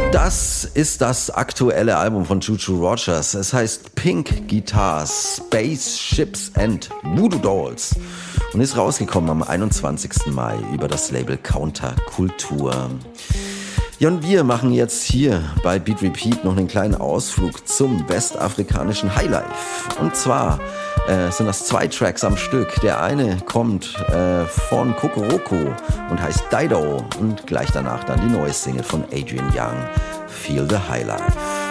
Das ist das aktuelle Album von Juju Rogers. Es heißt Pink Guitars, Spaceships and Voodoo Dolls und ist rausgekommen am 21. Mai über das Label Counterkultur. Ja, und wir machen jetzt hier bei Beat Repeat noch einen kleinen Ausflug zum westafrikanischen Highlife. Und zwar sind das 2 Tracks am Stück. Der eine kommt von Kokoroko und heißt Dido und gleich danach dann die neue Single von Adrian Young, Feel the Highlife.